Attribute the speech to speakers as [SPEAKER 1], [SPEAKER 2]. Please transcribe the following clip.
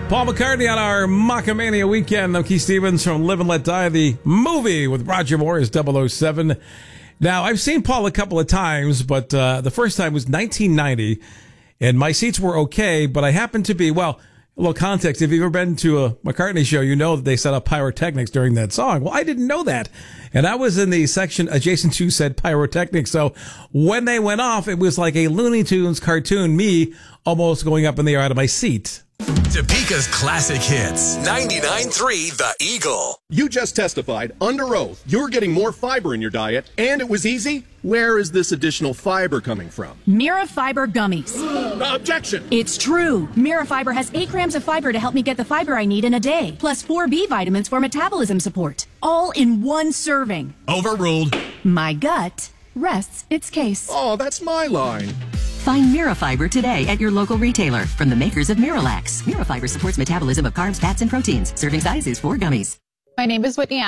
[SPEAKER 1] Paul McCartney on our Macamania weekend. I'm Keith Stevens from Live and Let Die, the movie with Roger Moore as 007. Now, I've seen Paul a couple of times, but the first time was 1990, and my seats were okay, but I happened to be, well, a little context. If you've ever been to a McCartney show, you know that they set up pyrotechnics during that song. Well, I didn't know that. And I was in the section adjacent to said pyrotechnics. So when they went off, it was like a Looney Tunes cartoon, me almost going up in the air out of my seat.
[SPEAKER 2] Topeka's classic hits. 99.3 The Eagle.
[SPEAKER 3] You just testified under oath you're getting more fiber in your diet, and it was easy. Where is this additional fiber coming from?
[SPEAKER 4] Mirafiber gummies.
[SPEAKER 3] Objection!
[SPEAKER 4] It's true. Mirafiber has 8 grams of fiber to help me get the fiber I need in a day, plus 4 B vitamins for metabolism support. All in one serving.
[SPEAKER 2] Overruled.
[SPEAKER 4] My gut rests its case.
[SPEAKER 3] Oh, that's my line.
[SPEAKER 5] Find Mirafiber today at your local retailer from the makers of Miralax. Mirafiber supports metabolism of carbs, fats, and proteins. Serving size is 4 gummies.
[SPEAKER 6] My name is Whitney